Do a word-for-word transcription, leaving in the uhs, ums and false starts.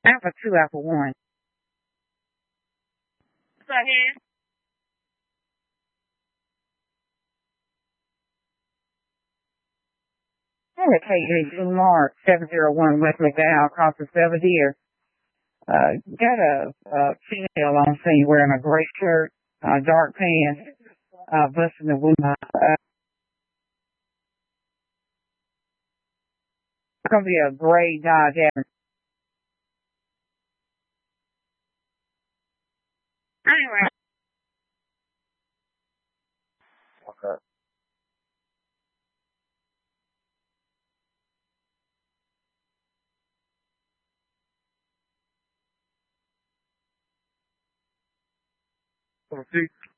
Alpha two, Alpha one. What's up here? I'm going to take you to Blue Mark, seven oh one West McDowell, across the Belvedere. Uh, got a, a female on scene wearing a gray shirt, uh, dark pants, uh, busting the woman. Uh, it's going to be a gray Dodge Adams. Anyway. Okay. Let's see.